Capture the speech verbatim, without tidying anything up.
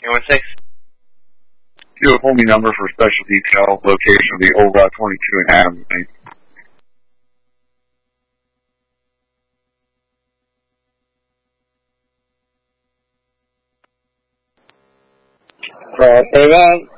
Two one six. Do a pull me number for special detail, location of the O V A twenty-two in Adams. Thanks. Uh, Avon,